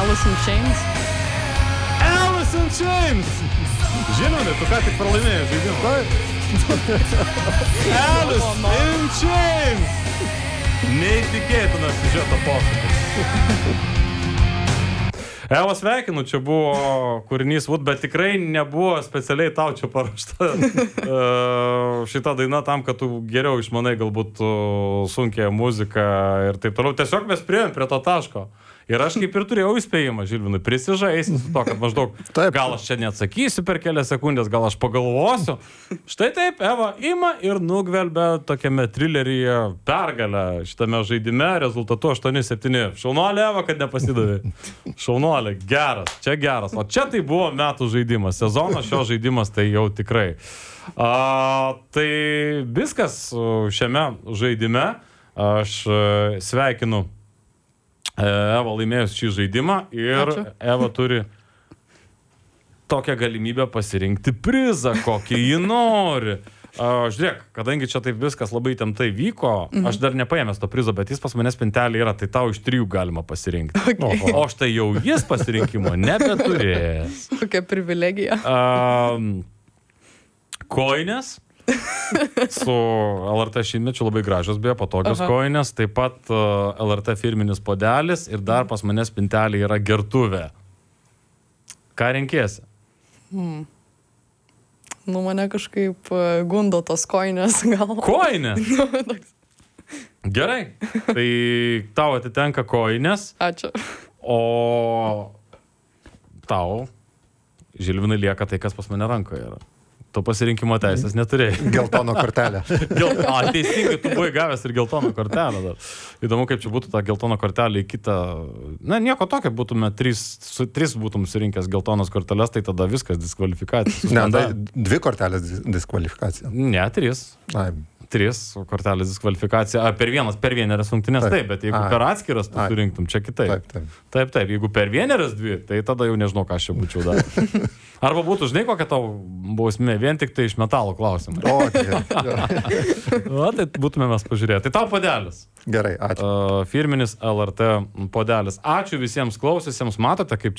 Alice in Chains. Alice in Chains! Žinoma, tu ką tik pralaimėjai žaidimą. Alice in Chains! Neįtikėtinas siužeto posūkis. Eva, sveikinu, čia buvo kūrinys Wood, bet tikrai nebuvo specialiai tau čia parašta šita daina tam, kad tu geriau išmanai galbūt sunkią muziką ir taip toliau. Tiesiog mes priėjom prie to taško. Ir aš kaip ir turėjau įspėjimą, Žilvinui, prisižaisi su to, kad maždaug gal aš čia neatsakysiu per kelias sekundės, gal aš pagalvosiu. Štai taip, Eva ima ir nugvelbia tokiame trileryje pergalę šitame žaidime, rezultatu 8-7. Šaunuolė, Eva, kad nepasidavė. Šaunuolė, geras, čia geras. O čia tai buvo metų žaidimas, sezonas šio žaidimas tai jau tikrai. Tai viskas šiame žaidime. Aš sveikinu Eva laimėjus šį žaidimą ir ačiū. Eva turi tokią galimybę pasirinkti prizą, kokį ji nori. Žiūrėk, kadangi čia taip viskas labai įtemptai vyko, aš dar nepaėmęs to prizo, bet jis pas manęs spintelė yra, tai tau iš 3 galima pasirinkti. Okay. O štai jau jis pasirinkimo nebeturės. Kokia privilegija. Koinės. Su LRT šimtmečiu labai gražios, beje, patogios koinės, taip pat LRT firminis puodelis ir dar pas mane spintelė yra gertuvė. Ką renkėsi? Nu, mane kažkaip gundo tos koinės gal. Koinės? Gerai, tai tau atitenka koinės. Ačiū. O tau, Žilvinai, lieka tai, kas pas mane rankoje yra. Tu pasirinkimo teisės neturėjai. Geltono kortelę. Teisingai, tu buvai gavęs ir geltoną kortelę dar. Įdomu, kaip čia būtų ta geltona kortelė į kitą... Na, nieko tokio, būtume 3 būtum surinkęs geltonas korteles, tai tada viskas diskvalifikacija. Ne, tai 2 kortelės diskvalifikacija. Ne, 3. Ai. 3 kortelės diskvalifikacija. Per vienerias rungtynes taip, bet jeigu per atskiras tu surinktum, čia kitaip. Taip. Jeigu per vienerias 2, tai tada jau nežinau, ką aš čia būčiau dar. Arba būtų, žinai, kokia tau bausmė, vien tik tai iš metalo klausimai. Tai būtume mes pažiūrėję. Tai tau puodelis. Gerai, ačiū. Firminis LRT puodelis. Ačiū visiems klausiusiems. Matote, kaip